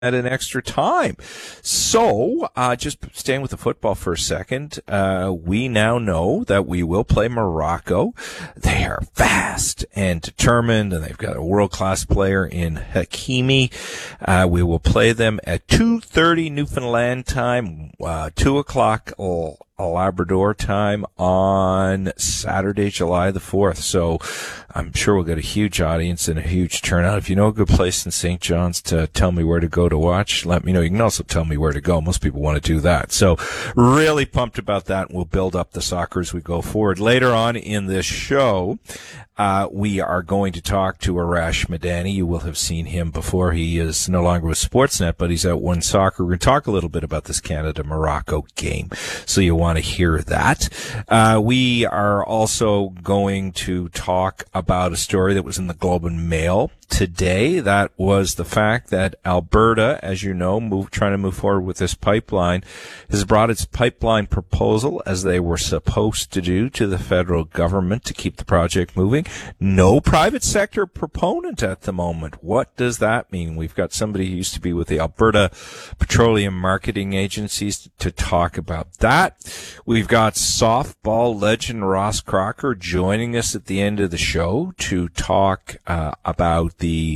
at an extra time. So, just staying with the football for a second, we now know that we will play Morocco. They are fast and determined, and they've got a world-class player in Hakimi. We will play them at 2:30 Newfoundland time, 2 o'clock Labrador time on Saturday, July the 4th. So I'm sure we'll get a huge audience and a huge turnout. If you know a good place in St. John's to tell me where to go to watch, let me know. You can also tell me where to go. Most people want to do that. So really pumped about that. We'll build up the soccer as we go forward. Later on in this show, we are going to talk to Arash Madani. You will have seen him before. He is no longer with Sportsnet, but he's at One Soccer. We're going to talk a little bit about this Canada-Morocco game, so you want to hear that. We are also going to talk about a story that was in the Globe and Mail today. That was the fact that Alberta, as you know, trying to move forward with this pipeline, has brought its pipeline proposal, as they were supposed to do, to the federal government to keep the project moving. No private sector proponent at the moment. What does that mean? We've got somebody who used to be with the Alberta Petroleum Marketing Agencies to talk about that. We've got softball legend Ross Crocker joining us at the end of the show to talk about the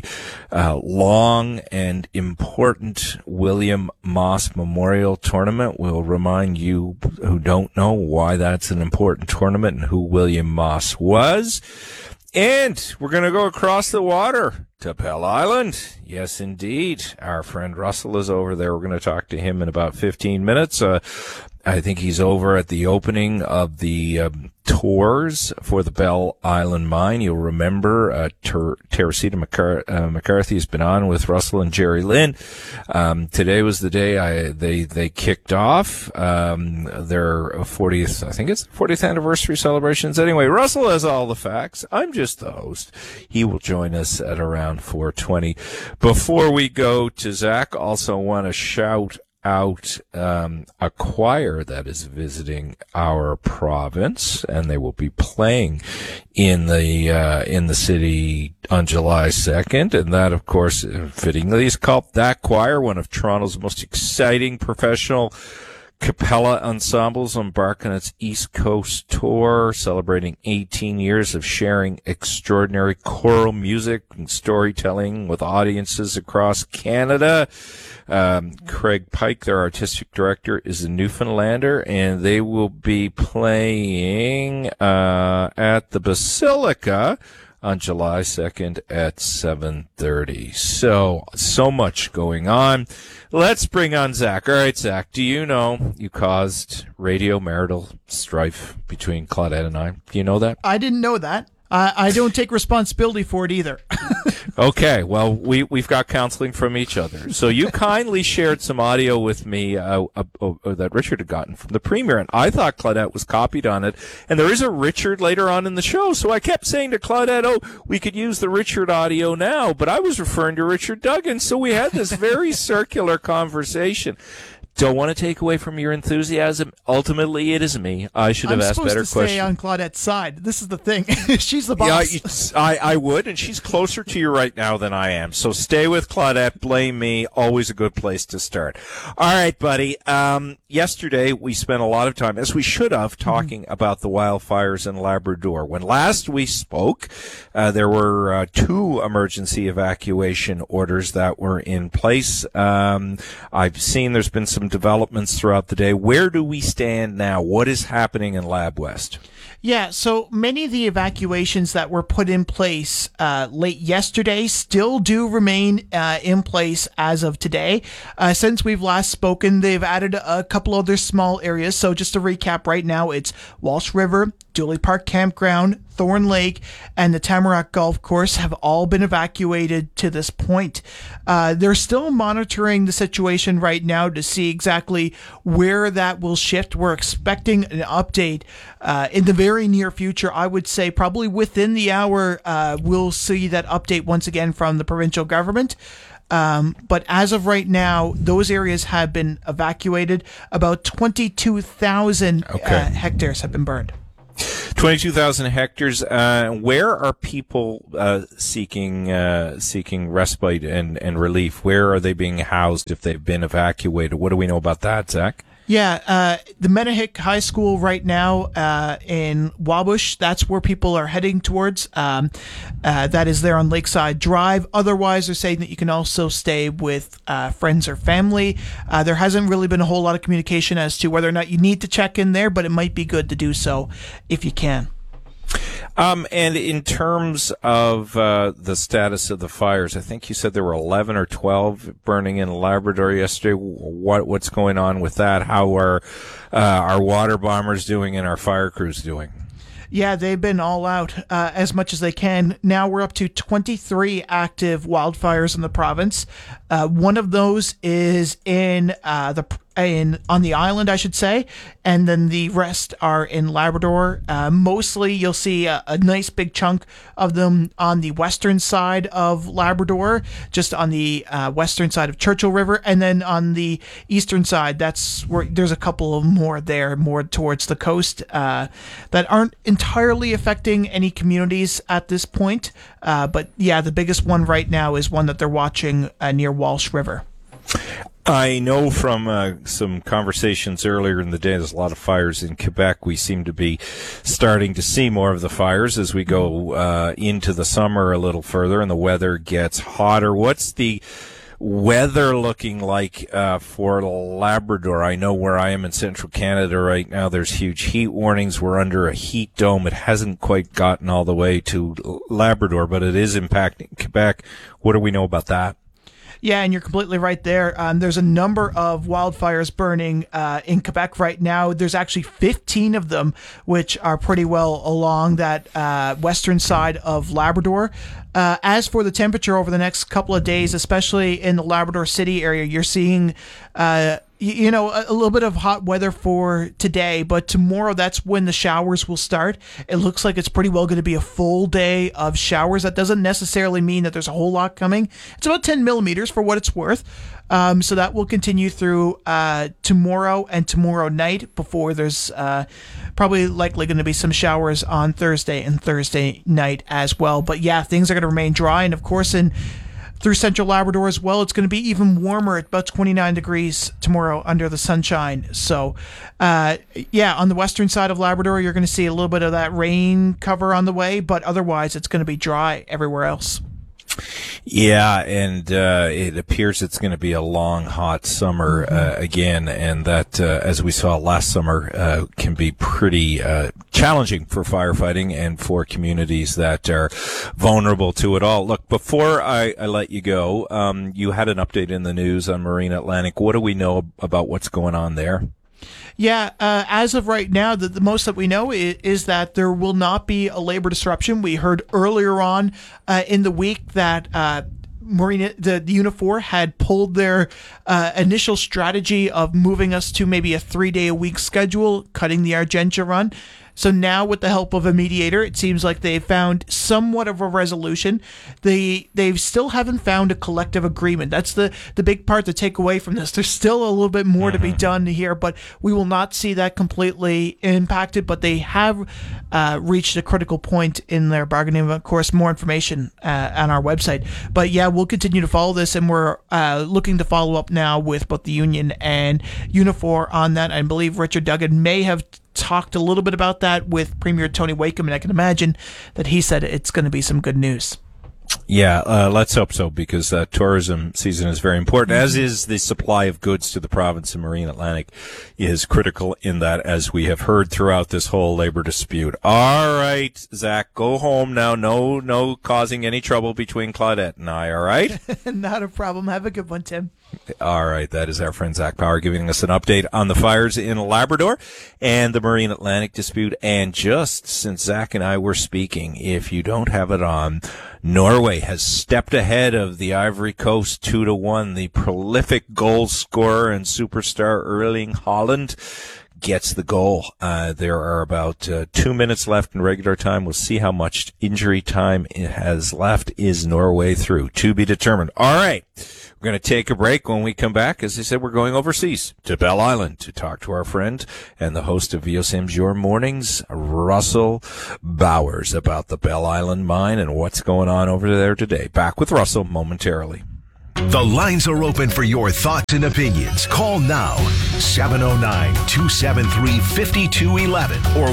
long and important William Moss Memorial Tournament. We'll remind you who don't know why that's an important tournament and who William Moss was. And we're going to go across the water to Bell Island. Yes, indeed. Our friend Russell is over there. We're going to talk to him in about 15 minutes. I think he's over at the opening of the tours for the Bell Island mine. You'll remember Teresita McCarthy has been on with Russell and Jerry Lynn. Today was the day they kicked off their 40th, I think it's 40th anniversary celebrations. Anyway, Russell has all the facts. I'm just the host. He will join us at around 4:20. Before we go to Zach, also want to shout out a choir that is visiting our province, and they will be playing in the city on July 2nd, and that, of course, fittingly is called That Choir, one of Toronto's most exciting professional Capella ensembles, embark on its East Coast tour, celebrating 18 years of sharing extraordinary choral music and storytelling with audiences across Canada. Craig Pike, their artistic director, is a Newfoundlander, and they will be playing at the Basilica on July 2nd at 7:30. So much going on. Let's bring on Zach. All right, Zach, do you know you caused radio-marital strife between Claudette and I? Do you know that? I didn't know that. I don't take responsibility for it either. Okay, well, we've got counseling from each other. So you kindly shared some audio with me that Richard had gotten from the Premier, and I thought Claudette was copied on it. And there is a Richard later on in the show, so I kept saying to Claudette, we could use the Richard audio now, but I was referring to Richard Duggan, so we had this very circular conversation. Don't want to take away from your enthusiasm. Ultimately, it is me. I should have asked better questions. I'm supposed to stay on Claudette's side. This is the thing. She's the boss. Yeah, I would, and she's closer to you right now than I am. So stay with Claudette. Blame me. Always a good place to start. All right, buddy. Yesterday, we spent a lot of time, as we should have, talking about the wildfires in Labrador. When last we spoke, there were 2 emergency evacuation orders that were in place. I've seen there's been some developments throughout the day. Where do we stand now? What is happening in Lab West? Yeah, so many of the evacuations that were put in place late yesterday still do remain in place as of today. Since we've last spoken, they've added a couple other small areas. So just to recap right now, it's Walsh River, Dooley Park Campground, Thorn Lake, and the Tamarack Golf Course have all been evacuated to this point. They're still monitoring the situation right now to see exactly where that will shift. We're expecting an update in the very near future. I would say probably within the hour, we'll see that update once again from the provincial government. But as of right now, those areas have been evacuated. About 22,000 hectares have been burned. 22,000 hectares. Where are people seeking respite and relief? Where are they being housed if they've been evacuated? What do we know about that, Zach? Yeah, the Menahick High School right now in Wabush, that's where people are heading towards. That is there on Lakeside Drive. Otherwise, they're saying that you can also stay with friends or family. There hasn't really been a whole lot of communication as to whether or not you need to check in there, but it might be good to do so if you can. And in terms of the status of the fires, I think you said there were 11 or 12 burning in Labrador yesterday. What's going on with that? How are our water bombers doing and our fire crews doing? Yeah, they've been all out as much as they can. Now we're up to 23 active wildfires in the province. One of those is on the island, I should say, and then the rest are in Labrador. Mostly, you'll see a nice big chunk of them on the western side of Labrador, just on the western side of Churchill River, and then on the eastern side, that's where there's a couple of more there, more towards the coast, that aren't entirely affecting any communities at this point. But yeah, the biggest one right now is one that they're watching near Walsh River. I know from some conversations earlier in the day, there's a lot of fires in Quebec. We seem to be starting to see more of the fires as we go into the summer a little further and the weather gets hotter. What's the weather looking like for Labrador? I know where I am in central Canada right now, there's huge heat warnings. We're under a heat dome. It hasn't quite gotten all the way to Labrador, but it is impacting Quebec. What do we know about that? Yeah, and you're completely right there. There's a number of wildfires burning in Quebec right now. There's actually 15 of them, which are pretty well along that western side of Labrador. As for the temperature over the next couple of days, especially in the Labrador City area, you're seeing a little bit of hot weather for today, but tomorrow, that's when the showers will start. It looks like it's pretty well going to be a full day of showers. That doesn't necessarily mean that there's a whole lot coming. It's about 10 millimeters for what it's worth. So that will continue through tomorrow and tomorrow night before there's probably likely going to be some showers on Thursday and Thursday night as well. But yeah, things are going to remain dry. And of course, through central Labrador as well, it's going to be even warmer at about 29 degrees tomorrow under the sunshine. So, on the western side of Labrador, you're going to see a little bit of that rain cover on the way, but otherwise it's going to be dry everywhere else. Yeah, and it appears it's going to be a long, hot summer again, and that, as we saw last summer, can be pretty challenging for firefighting and for communities that are vulnerable to it all. Look, before I let you go, you had an update in the news on Marine Atlantic. What do we know about what's going on there? Yeah, as of right now, the most that we know is that there will not be a labor disruption. We heard earlier on in the week that the Unifor had pulled their initial strategy of moving us to maybe a 3-day-a-week schedule, cutting the Argentia run. So now, with the help of a mediator, it seems like they've found somewhat of a resolution. They still haven't found a collective agreement. That's the big part to take away from this. There's still a little bit more to be done here, but we will not see that completely impacted. But they have reached a critical point in their bargaining. Of course, more information on our website. But yeah, we'll continue to follow this, and we're looking to follow up now with both the union and Unifor on that. I believe Richard Duggan may have talked a little bit about that with Premier Tony Wakeham, and I can imagine that he said it's going to be some good news. Yeah, let's hope so, because tourism season is very important, as is the supply of goods to the province, and Marine Atlantic is critical in that, as we have heard throughout this whole labor dispute. All right, Zach, go home now. No causing any trouble between Claudette and I, all right? Not a problem. Have a good one, Tim. All right, that is our friend Zach Power giving us an update on the fires in Labrador and the Marine Atlantic dispute. And just since Zach and I were speaking, if you don't have it on, Norway has stepped ahead of the Ivory Coast 2-1. The prolific goal scorer and superstar Erling Haaland gets the goal. There are about 2 minutes left in regular time. We'll see how much injury time it has left. Is Norway through? To be determined. All right. We're going to take a break. When we come back, as I said, we're going overseas to Bell Island to talk to our friend and the host of VOCM's Your Mornings, Russell Bowers, about the Bell Island mine and what's going on over there today. Back with Russell momentarily. The lines are open for your thoughts and opinions. Call now, 709-273-5211 or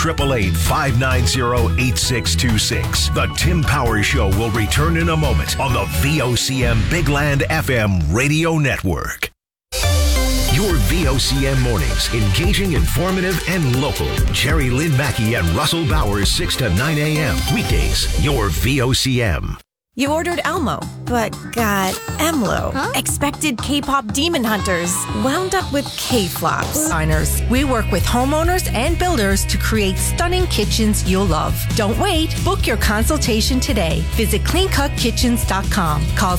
1-888-590-8626. The Tim Powers Show will return in a moment on the VOCM Big Land FM radio network. Your VOCM mornings, engaging, informative, and local. Jerry Lynn Mackey and Russell Bowers, 6 to 9 a.m. Weekdays, your VOCM. You ordered Elmo, but got Emlo. Huh? Expected K-pop demon hunters wound up with K-flops. Designers. We work with homeowners and builders to create stunning kitchens you'll love. Don't wait. Book your consultation today. Visit cleancutkitchens.com. Call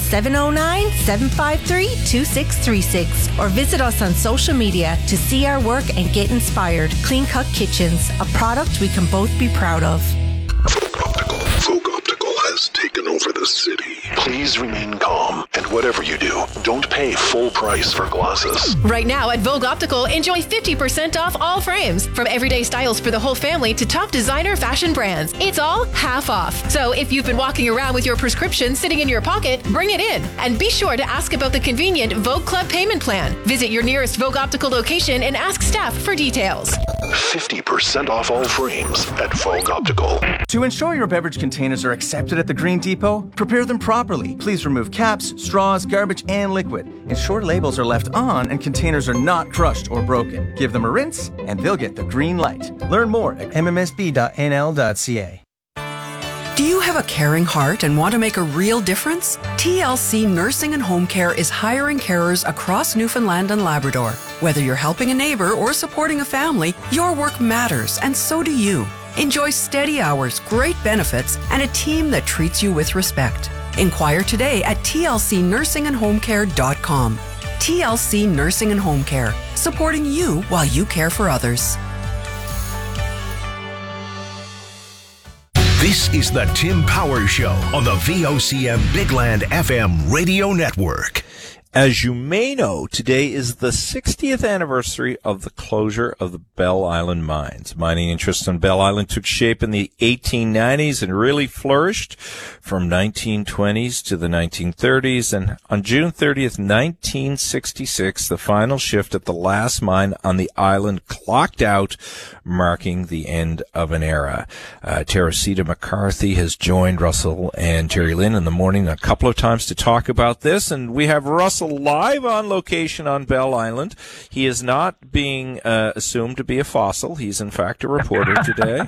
709-753-2636 or visit us on social media to see our work and get inspired. Clean Cut Kitchens, a product we can both be proud of. Folk Optical has taken over the city. Please remain calm, and whatever you do, don't pay full price for glasses. Right now at Vogue Optical, enjoy 50% off all frames. From everyday styles for the whole family to top designer fashion brands. It's all half off. So if you've been walking around with your prescription sitting in your pocket, bring it in. And be sure to ask about the convenient Vogue Club payment plan. Visit your nearest Vogue Optical location and ask staff for details. 50% off all frames at Vogue Optical. To ensure your beverage containers are accepted at the Green Depot, prepare them properly. Please remove caps, straws, garbage, and liquid. Ensure labels are left on and containers are not crushed or broken. Give them a rinse, and they'll get the green light. Learn more at mmsb.nl.ca. Do you have a caring heart and want to make a real difference? TLC Nursing and Home Care is hiring carers across Newfoundland and Labrador. Whether you're helping a neighbor or supporting a family, your work matters, and so do you. Enjoy steady hours, great benefits, and a team that treats you with respect. Inquire today at tlcnursingandhomecare.com. TLC Nursing and Home Care, supporting you while you care for others. This is the Tim Powers Show on the VOCM Big Land FM radio network. As you may know, today is the 60th anniversary of the closure of the Bell Island mines. Mining interests on Bell Island took shape in the 1890s and really flourished from 1920s to the 1930s. And on June 30th, 1966, the final shift at the last mine on the island clocked out, marking the end of an era. Teresita McCarthy has joined Russell and Jerry Lynn in the morning a couple of times to talk about this, and we have Russell live on location on Bell Island. He is not being assumed to be a fossil. He's in fact a reporter today.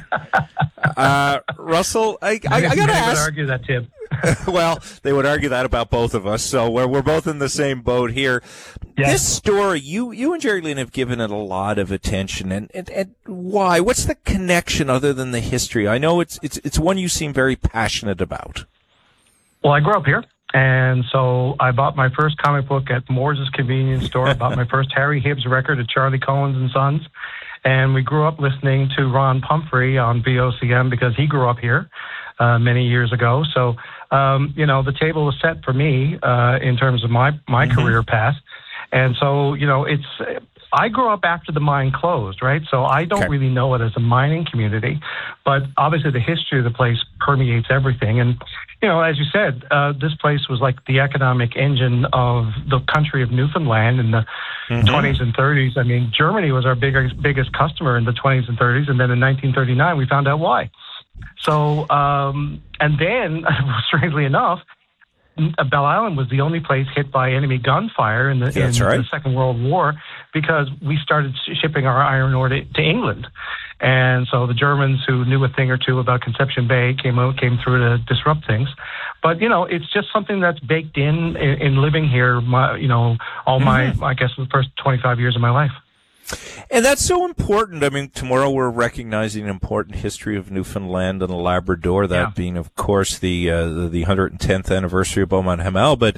Russell, I got to ask. Would argue that, Tim. Well, they would argue that about both of us, so we're both in the same boat here. Yes. This story, you and Jerry Lynn have given it a lot of attention, and why? What's the connection other than the history? I know it's one you seem very passionate about. Well, I grew up here. And so I bought my first comic book at Moore's convenience store. I bought my first Harry Hibbs record at Charlie Collins and Sons. And we grew up listening to Ron Pumphrey on VOCM because he grew up here many years ago. So, the table was set for me in terms of my career path. And so, I grew up after the mine closed, right? So I don't really know it as a mining community, but obviously the history of the place permeates everything. And, as you said, this place was like the economic engine of the country of Newfoundland in the 20s and 30s. I mean, Germany was our biggest customer in the 20s and 30s. And then in 1939, we found out why. So, and then, strangely enough, Bell Island was the only place hit by enemy gunfire in the Second World War because we started shipping our iron ore to England. And so the Germans, who knew a thing or two about Conception Bay, came through to disrupt things. But, it's just something that's baked in living here, I guess, the first 25 years of my life. And that's so important. I mean, tomorrow we're recognizing an important history of Newfoundland and Labrador, that being, of course, the 110th anniversary of Beaumont Hamel. But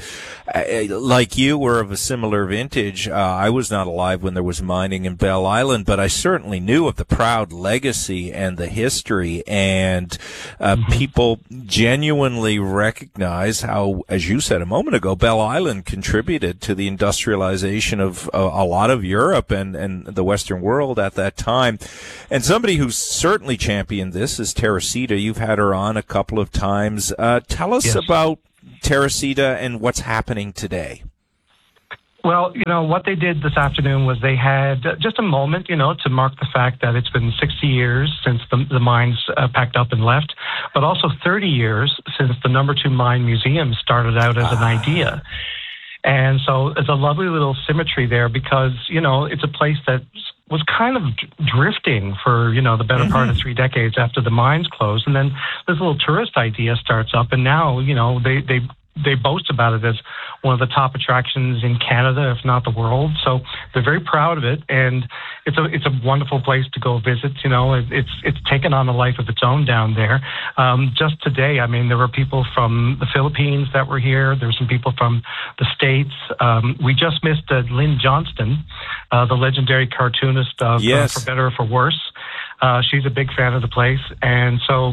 like you, we're of a similar vintage. I was not alive when there was mining in Bell Island, but I certainly knew of the proud legacy and the history. And people genuinely recognize how, as you said a moment ago, Bell Island contributed to the industrialization of a lot of Europe and the Western world at that time. And somebody who's certainly championed this is Teresita. You've had her on a couple of times. Tell us about Teresita and what's happening today. Well, what they did this afternoon was they had just a moment, to mark the fact that it's been 60 years since the mines packed up and left, but also 30 years since the No. 2 Mine Museum started out as an idea. And so there's a lovely little symmetry there because, it's a place that was kind of drifting for, the better part of 3 decades after the mines closed. And then this little tourist idea starts up, and now, they boast about it as one of the top attractions in Canada, if not the world. So they're very proud of it, and it's a wonderful place to go visit. It's taken on a life of its own down there. Just today, there were people from the Philippines that were here. There were some people from the States. We just missed Lynn Johnston, the legendary cartoonist of For Better or For Worse. She's a big fan of the place, and so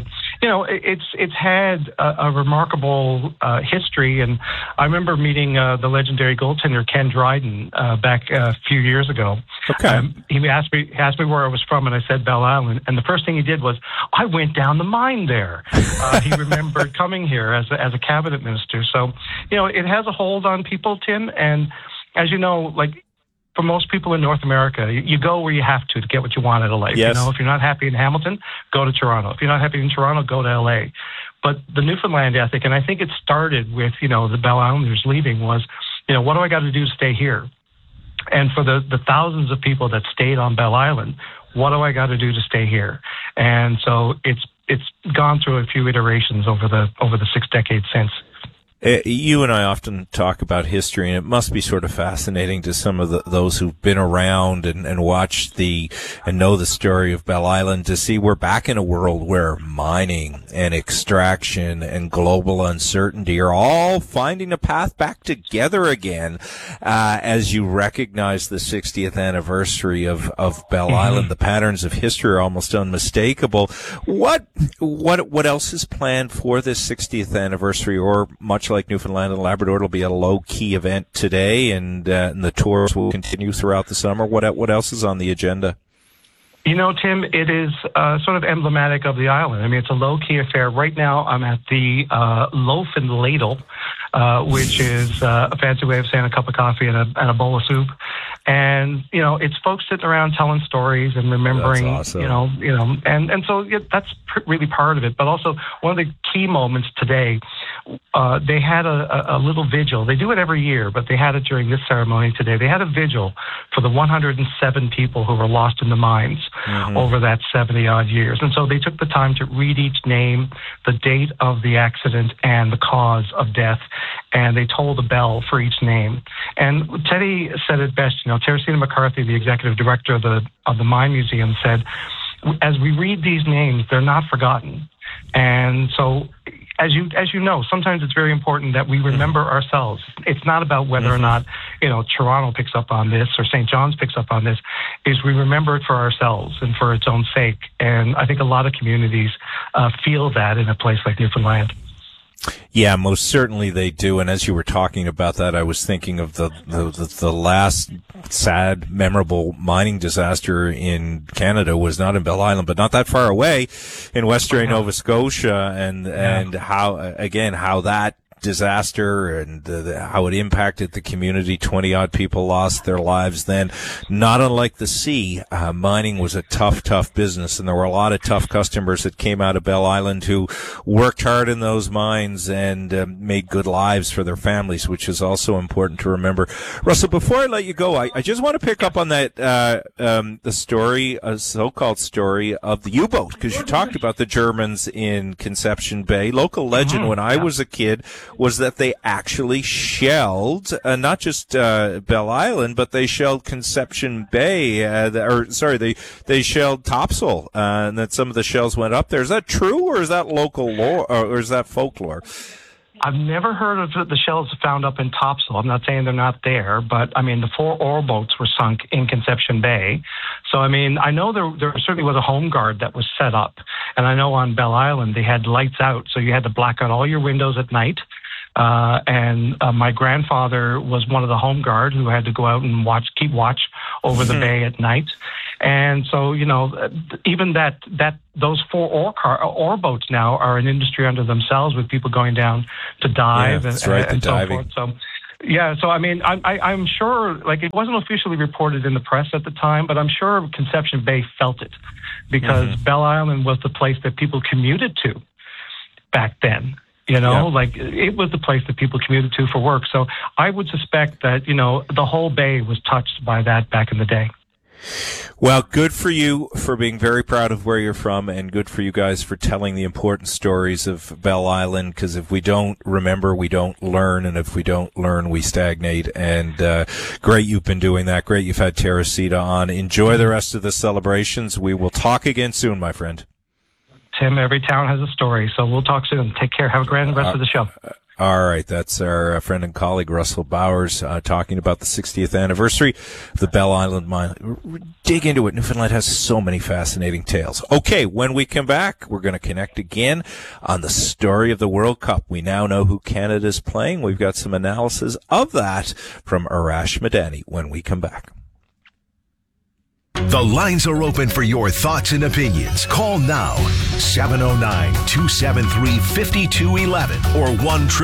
it's had a remarkable history. And I remember meeting the legendary goaltender Ken Dryden back a few years ago. Okay, he asked me where I was from, and I said Bell Island. And the first thing he did was, I went down the mine there. He remembered coming here as a cabinet minister. So it has a hold on people, Tim. And as you know, for most people in North America, you go where you have to get what you want out of life. Yes. If you're not happy in Hamilton, go to Toronto. If you're not happy in Toronto, go to LA. But the Newfoundland ethic, and I think it started with, the Bell Islanders leaving, was, what do I got to do to stay here? And for the thousands of people that stayed on Bell Island, what do I got to do to stay here? And so it's gone through a few iterations over the 6 decades since. You and I often talk about history, and it must be sort of fascinating to some of those who've been around and watched and know the story of Bell Island to see we're back in a world where mining and extraction and global uncertainty are all finding a path back together again, as you recognize the 60th anniversary of Bell Island. The patterns of history are almost unmistakable. What else is planned for this 60th anniversary, or much like Newfoundland and Labrador, it'll be a low-key event today, and the tours will continue throughout the summer. What else is on the agenda? Tim, it is sort of emblematic of the island. It's a low-key affair. Right now, I'm at the Loaf and Ladle, which is a fancy way of saying a cup of coffee and a bowl of soup. And, it's folks sitting around telling stories and remembering, that's awesome. And so that's really part of it. But also, one of the key moments today, they had a little vigil. They do it every year, but they had it during this ceremony today. They had a vigil for the 107 people who were lost in the mines over that 70-odd years. And so they took the time to read each name, the date of the accident, and the cause of death, and they tolled a bell for each name. And Teddy said it best, Teresita McCarthy, the executive director of the Mine Museum, said, as we read these names, they're not forgotten. And so, as you know, sometimes it's very important that we remember ourselves. It's not about whether or not, Toronto picks up on this or St. John's picks up on this. Is we remember it for ourselves and for its own sake. And I think a lot of communities feel that in a place like Newfoundland. Yeah, most certainly they do. And as you were talking about that, I was thinking of the last sad, memorable mining disaster in Canada was not in Bell Island, but not that far away in Western Nova Scotia, and how that disaster and how it impacted the community. 20-odd people lost their lives then. Not unlike the sea, mining was a tough business, and there were a lot of tough customers that came out of Bell Island who worked hard in those mines and made good lives for their families, which is also important to remember. Russell, before I let you go, I just want to pick up on that the story, a so-called story of the U-boat, because you talked about the Germans in Conception Bay. Local legend, when I was a kid, was that they actually shelled not just Belle Island, but they shelled Conception Bay. They shelled Topsail, and that some of the shells went up there. Is that true, or is that local lore, or is that folklore? I've never heard of the shells found up in Topsail. I'm not saying they're not there, but I mean, the 4 ore boats were sunk in Conception Bay. So, I mean, I know there certainly was a home guard that was set up. And I know on Belle Island, they had lights out. So you had to black out all your windows at night. And my grandfather was one of the home guard who had to go out and keep watch over the bay at night. And so, you know, even those 4 ore boats now are an industry unto themselves, with people going down to dive and so forth. So, yeah, so I mean, I'm sure, like, it wasn't officially reported in the press at the time, but I'm sure Conception Bay felt it, because Belle Island was the place that people commuted to back then. You know, like, it was the place that people commuted to for work. So I would suspect that, you know, the whole bay was touched by that back in the day. Well, good for you for being very proud of where you're from, and good for you guys for telling the important stories of Belle Island, because if we don't remember, we don't learn, and if we don't learn, we stagnate. And great you've been doing that. Great you've had Teresita on. Enjoy the rest of the celebrations. We will talk again soon, my friend. Tim, every town has a story, so we'll talk soon. Take care. Have a grand rest of the show. All right, that's our friend and colleague Russell Bowers talking about the 60th anniversary of the Belle Island Mine. Dig into it. Newfoundland has so many fascinating tales. Okay, when we come back, we're going to connect again on the story of the World Cup. We now know who Canada's playing. We've got some analysis of that from Arash Madani when we come back. The lines are open for your thoughts and opinions. Call now, 709-273-5211 or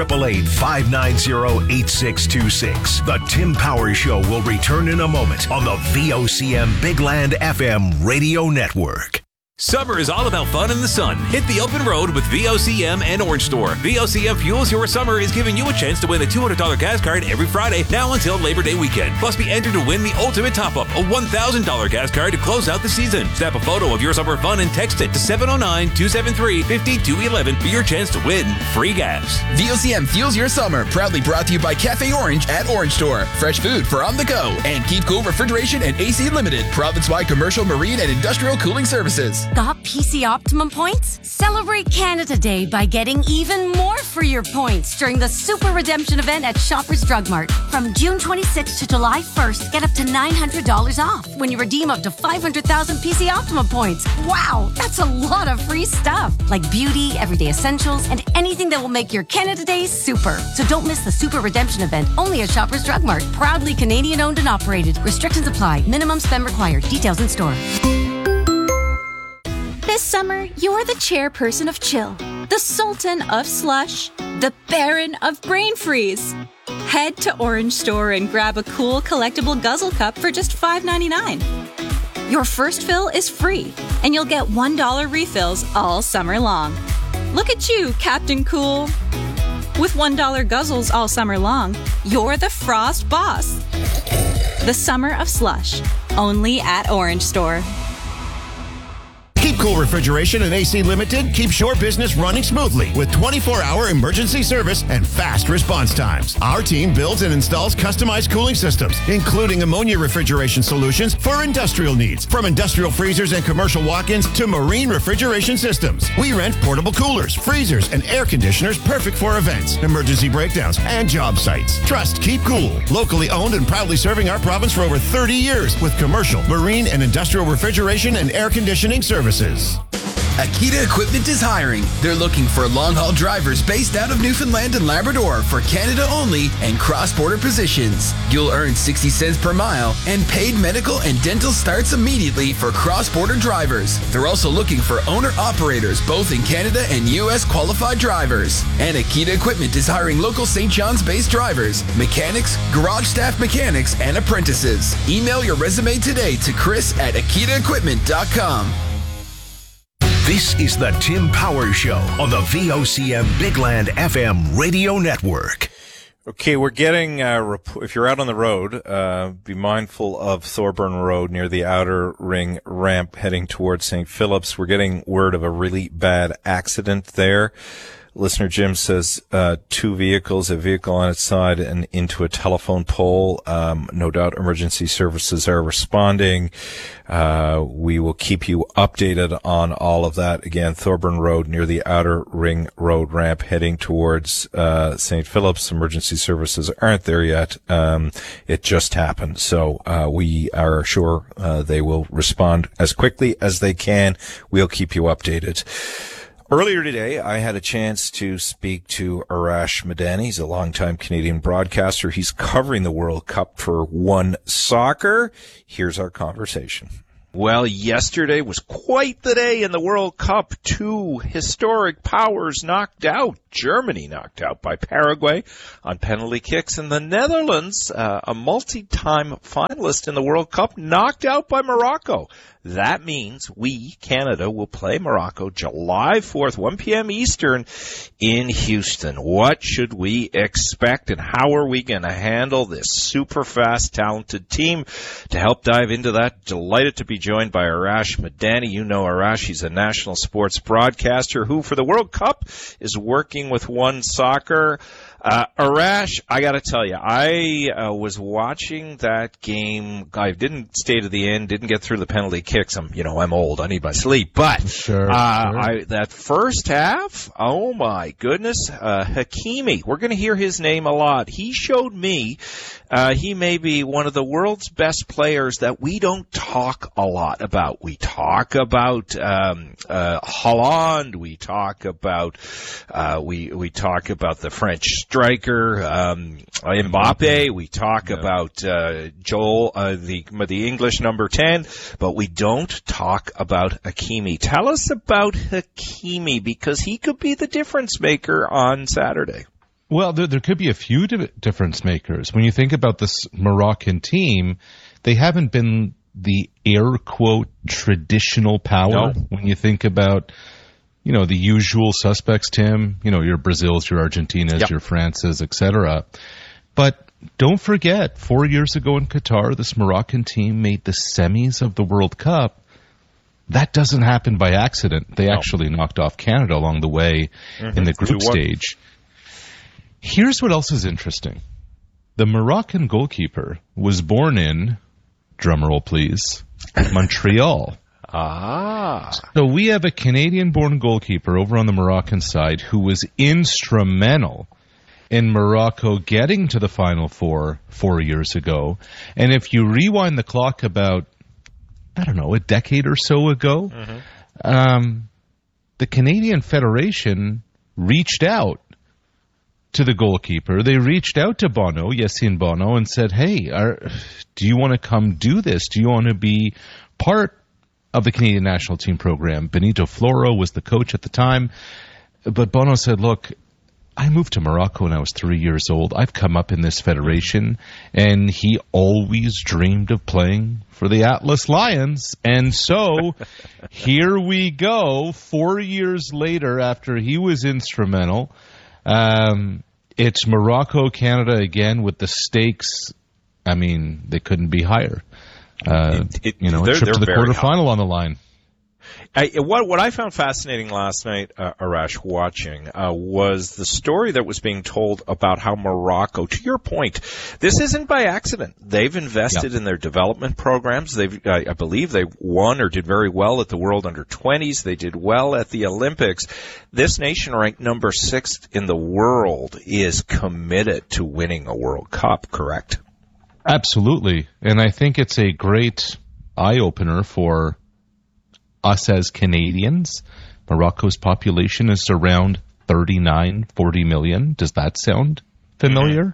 1-888-590-8626. The Tim Powers Show will return in a moment on the VOCM Big Land FM radio network. Summer is all about fun in the sun. Hit the open road with VOCM and Orange Store. VOCM Fuels Your Summer is giving you a chance to win a $200 gas card every Friday, now until Labor Day weekend. Plus, be entered to win the ultimate top-up, a $1,000 gas card to close out the season. Snap a photo of your summer fun and text it to 709-273-5211 for your chance to win free gas. VOCM Fuels Your Summer, proudly brought to you by Cafe Orange at Orange Store. Fresh food for on the go. And Keep Cool Refrigeration and AC Limited, province-wide commercial, marine, and industrial cooling services. Got PC Optimum points? Celebrate Canada Day by getting even more for your points during the Super Redemption event at Shoppers Drug Mart. From June 26th to July 1st, get up to $900 off when you redeem up to 500,000 PC Optimum points. Wow, that's a lot of free stuff, like beauty, everyday essentials, and anything that will make your Canada Day super. So don't miss the Super Redemption event, only at Shoppers Drug Mart. Proudly Canadian owned and operated. Restrictions apply. Minimum spend required. Details in store. This summer, you're the chairperson of Chill, the sultan of slush, the baron of brain freeze. Head to Orange Store and grab a cool collectible guzzle cup for just $5.99. Your first fill is free, and you'll get $1 refills all summer long. Look at you, Captain Cool. With $1 guzzles all summer long, you're the Frost boss. The summer of slush, only at Orange Store. Keep Cool Refrigeration and AC Limited keeps your business running smoothly with 24-hour emergency service and fast response times. Our team builds and installs customized cooling systems, including ammonia refrigeration solutions for industrial needs, from industrial freezers and commercial walk-ins to marine refrigeration systems. We rent portable coolers, freezers, and air conditioners perfect for events, emergency breakdowns, and job sites. Trust Keep Cool, locally owned and proudly serving our province for over 30 years with commercial, marine, and industrial refrigeration and air conditioning services. Akita Equipment is hiring. They're looking for long-haul drivers based out of Newfoundland and Labrador for Canada only and cross-border positions. You'll earn 60 cents per mile, and paid medical and dental starts immediately for cross-border drivers. They're also looking for owner-operators both in Canada and U.S. qualified drivers. And Akita Equipment is hiring local St. John's-based drivers, mechanics, garage staff mechanics, and apprentices. Email your resume today to chris@akitaequipment.com. This is the Tim Powers Show on the VOCM Big Land FM radio network. Okay, we're getting, if you're out on the road, be mindful of Thorburn Road near the outer ring ramp heading towards St. Philip's. We're getting word of a really bad accident there. Listener Jim says, 2 vehicles, a vehicle on its side and into a telephone pole. No doubt emergency services are responding. We will keep you updated on all of that. Again, Thorburn Road near the Outer Ring Road ramp heading towards St. Philip's. Emergency services aren't there yet. It just happened. So we are sure they will respond as quickly as they can. We'll keep you updated. Earlier today, I had a chance to speak to Arash Madani. He's a longtime Canadian broadcaster. He's covering the World Cup for One Soccer. Here's our conversation. Well, yesterday was quite the day in the World Cup. 2 historic powers knocked out. Germany knocked out by Paraguay on penalty kicks, and the Netherlands, a multi-time finalist in the World Cup, knocked out by Morocco. That means we, Canada, will play Morocco July 4th, 1 p.m. Eastern in Houston. What should we expect, and how are we going to handle this super fast, talented team? To help dive into that, delighted to be joined by Arash Madani. You know Arash, he's a national sports broadcaster who, for the World Cup, is working with One Soccer. Arash, I got to tell you, I was watching that game. I didn't stay to the end, didn't get through the penalty kicks. I'm old. I need my sleep. But sure. That first half, oh my goodness, Hakimi. We're going to hear his name a lot. He showed me he may be one of the world's best players that we don't talk a lot about. We talk about Haaland. We talk about we talk about the French striker Mbappe. We talk about Joel, the English number 10, but we don't talk about Hakimi. Tell us about Hakimi, because he could be the difference maker on Saturday. Well, there could be a few difference makers. When you think about this Moroccan team, they haven't been the air quote traditional power. No. When you think about, the usual suspects, Tim, your Brazils, your Argentinas, yep, your Frances, etc. But don't forget, 4 years ago in Qatar, this Moroccan team made the semis of the World Cup. That doesn't happen by accident. They actually knocked off Canada along the way in the group stage. Here's what else is interesting. The Moroccan goalkeeper was born in, drumroll please, Montreal. So we have a Canadian-born goalkeeper over on the Moroccan side who was instrumental in Morocco getting to the Final Four 4 years ago. And if you rewind the clock about, a decade or so ago, the Canadian Federation reached out to the goalkeeper. They reached out to Bono, Yassine Bono, and said, hey, do you want to come do this? Do you want to be part of the Canadian national team program? Benito Floro was the coach at the time. But Bono said, look, I moved to Morocco when I was 3 years old. I've come up in this federation, and he always dreamed of playing for the Atlas Lions. And so here we go, 4 years later after he was instrumental. It's Morocco, Canada again with the stakes. They couldn't be higher. A trip to the quarterfinal on the line. What I found fascinating last night, Arash, watching, was the story that was being told about how Morocco, to your point, this isn't by accident. They've invested in their development programs. I believe they won or did very well at the World Under-20s. They did well at the Olympics. This nation, ranked number 6 in the world, is committed to winning a World Cup, correct? Absolutely. And I think it's a great eye-opener for us as Canadians. Morocco's population is around 40 million. Does that sound familiar?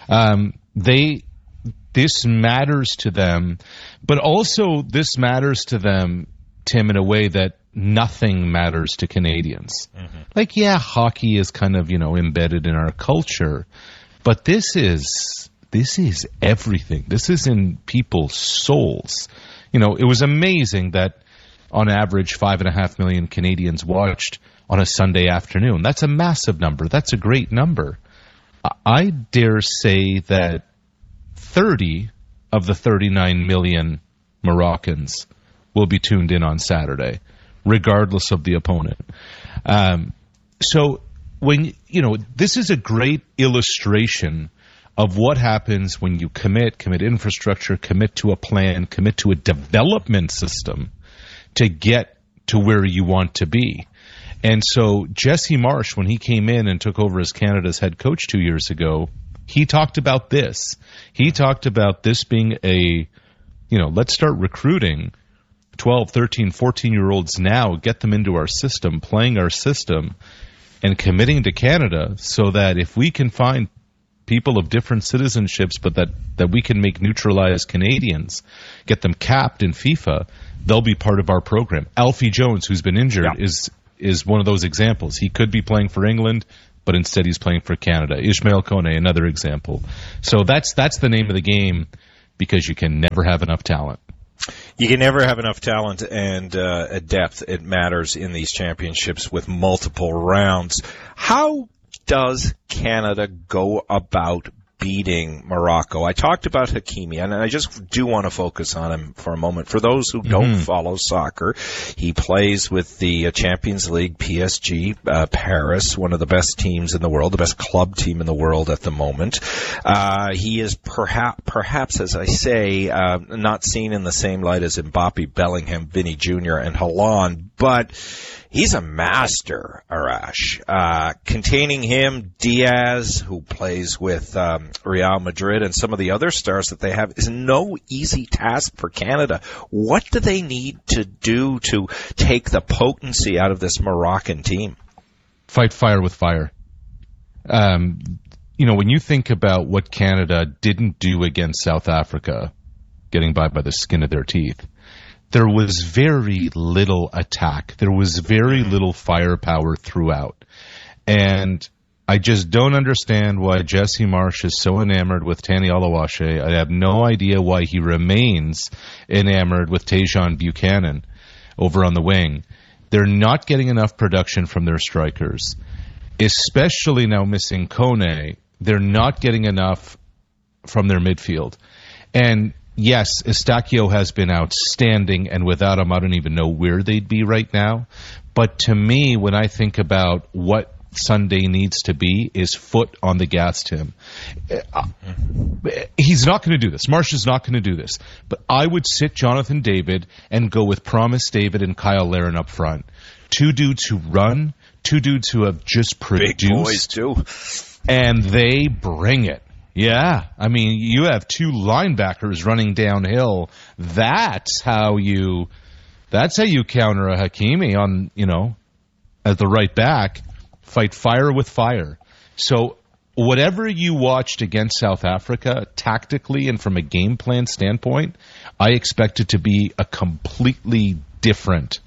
This matters to them, but also this matters to them, Tim, in a way that nothing matters to Canadians. Hockey is kind of, embedded in our culture, but this is everything. This is in people's souls. It was amazing that on average, 5.5 million Canadians watched on a Sunday afternoon. That's a massive number. That's a great number. I dare say that 30 of the 39 million Moroccans will be tuned in on Saturday, regardless of the opponent. So this is a great illustration of what happens when you commit infrastructure, commit to a plan, commit to a development system to get to where you want to be. And so Jesse Marsch, when he came in and took over as Canada's head coach 2 years ago, he talked about this. He talked about this being let's start recruiting 12, 13, 14-year-olds now, get them into our system, playing our system, and committing to Canada so that if we can find people of different citizenships, but that we can make neutralized Canadians, get them capped in FIFA, they'll be part of our program. Alfie Jones, who's been injured, is one of those examples. He could be playing for England, but instead he's playing for Canada. Ismail Kone, another example. So that's the name of the game, because you can never have enough talent. You can never have enough talent and depth. It matters in these championships with multiple rounds. How does Canada go about beating Morocco? I talked about Hakimi, and I just do want to focus on him for a moment. For those who don't follow soccer, he plays with the Champions League PSG Paris, one of the best teams in the world, the best club team in the world at the moment. He is perhaps, as I say, not seen in the same light as Mbappe, Bellingham, Vinny Jr., and Haaland, but he's a master, Arash. Containing him, Diaz, who plays with Real Madrid, and some of the other stars that they have, is no easy task for Canada. What do they need to do to take the potency out of this Moroccan team? Fight fire with fire. When you think about what Canada didn't do against South Africa, getting by the skin of their teeth, there was very little attack. There was very little firepower throughout. And I just don't understand why Jesse Marsch is so enamored with Tani Oluwaseun. I have no idea why he remains enamored with Tajon Buchanan over on the wing. They're not getting enough production from their strikers, especially now missing Kone. They're not getting enough from their midfield. And yes, Eustáquio has been outstanding, and without him, I don't even know where they'd be right now. But to me, when I think about what Sunday needs to be, is foot on the gas, Tim. He's not going to do this. Marsch is not going to do this. But I would sit Jonathan David and go with Promise David and Kyle Larin up front. Two dudes who run, two dudes who have just produced. Big boys, too. And they bring it. Yeah, I mean, you have two linebackers running downhill. That's how you counter a Hakimi on, as the right back. Fight fire with fire. So whatever you watched against South Africa, tactically and from a game plan standpoint, I expect it to be a completely different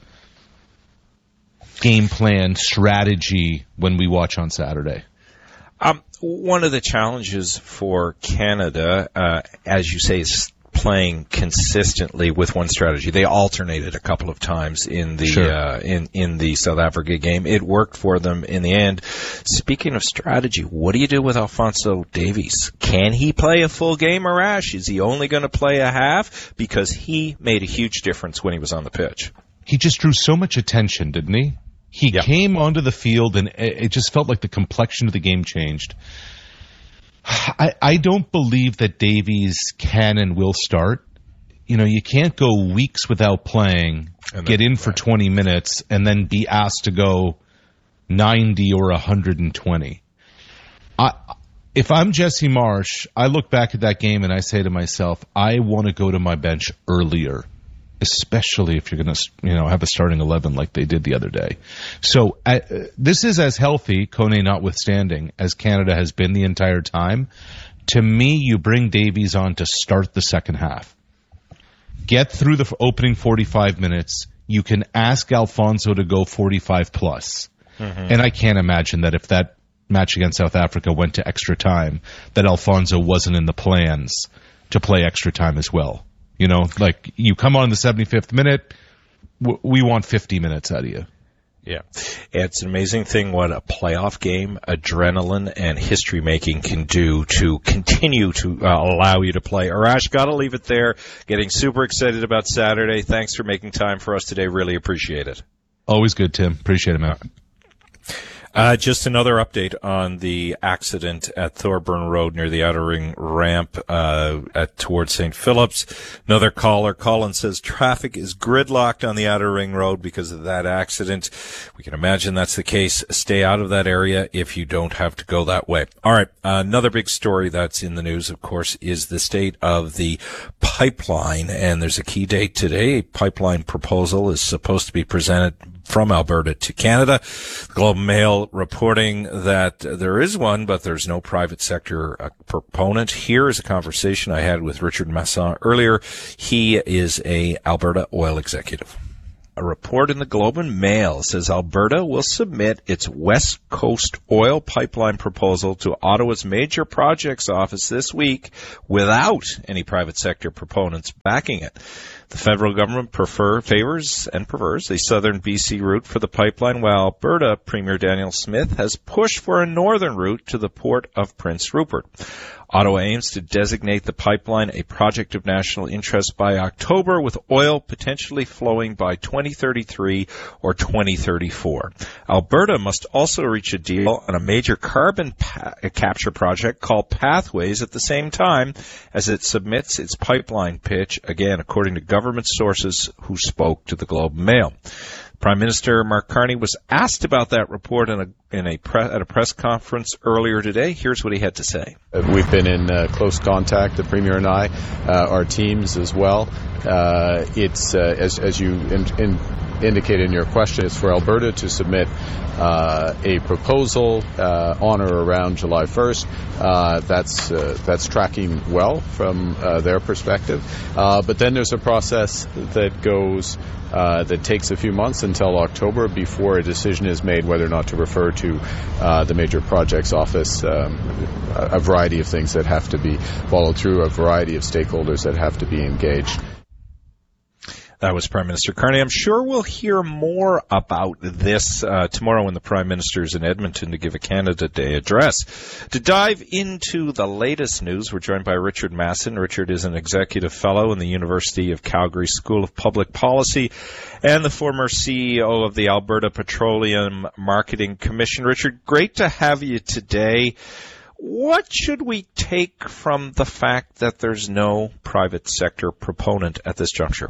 game plan strategy when we watch on Saturday. One of the challenges for Canada, as you say, is playing consistently with one strategy. They alternated a couple of times in the in the South Africa game. It worked for them in the end. Speaking of strategy, what do you do with Alphonso Davies? Can he play a full game, Arash? Is he only going to play a half? Because he made a huge difference when he was on the pitch. He just drew so much attention, didn't he? He came onto the field, and it just felt like the complexion of the game changed. I don't believe that Davies can and will start. You can't go weeks without playing, get in for 20 minutes, and then be asked to go 90 or 120. If I'm Jesse Marsch, I look back at that game and I say to myself, I want to go to my bench earlier, especially if you're going to have a starting 11 like they did the other day. So this is as healthy, Kone notwithstanding, as Canada has been the entire time. To me, you bring Davies on to start the second half. Get through the opening 45 minutes. You can ask Alphonso to go 45 plus. Mm-hmm. And I can't imagine that if that match against South Africa went to extra time, that Alphonso wasn't in the plans to play extra time as well. You come on in the 75th minute, we want 50 minutes out of you. Yeah. It's an amazing thing what a playoff game, adrenaline, and history-making can do to continue to allow you to play. Arash, got to leave it there. Getting super excited about Saturday. Thanks for making time for us today. Really appreciate it. Always good, Tim. Appreciate it, man. Just another update on the accident at Thorburn Road near the Outer Ring ramp towards St. Philip's. Another caller. Colin says traffic is gridlocked on the Outer Ring Road because of that accident. We can imagine that's the case. Stay out of that area if you don't have to go that way. All right. Another big story that's in the news, of course, is the state of the pipeline. And there's a key date today. A pipeline proposal is supposed to be presented from Alberta to Canada. The Globe and Mail reporting that there is one, but there's no private sector proponent. Here is a conversation I had with Richard Masson earlier. He is a Alberta oil executive. A report in the Globe and Mail says Alberta will submit its West Coast oil pipeline proposal to Ottawa's Major Projects Office this week without any private sector proponents backing it. The federal government favors and prefers the southern BC route for the pipeline, while Alberta Premier Daniel Smith has pushed for a northern route to the port of Prince Rupert. Ottawa aims to designate the pipeline a project of national interest by October, with oil potentially flowing by 2033 or 2034. Alberta must also reach a deal on a major carbon capture project called Pathways at the same time as it submits its pipeline pitch, again, according to government sources who spoke to the Globe and Mail. Prime Minister Mark Carney was asked about that report at a press conference earlier today. Here's what he had to say. We've been in close contact, the Premier and I, our teams as well. It's as you indicated in your question, it's for Alberta to submit a proposal on or around July 1st. That's tracking well from their perspective. But then there's a process that goes that takes a few months until October before a decision is made whether or not to refer to the Major Projects Office. A variety of things that have to be followed through, a variety of stakeholders that have to be engaged. That was Prime Minister Carney. I'm sure we'll hear more about this tomorrow when the Prime Minister is in Edmonton to give a Canada Day address. To dive into the latest news, we're joined by Richard Masson. Richard is an executive fellow in the University of Calgary School of Public Policy and the former CEO of the Alberta Petroleum Marketing Commission. Richard, great to have you today. What should we take from the fact that there's no private sector proponent at this juncture?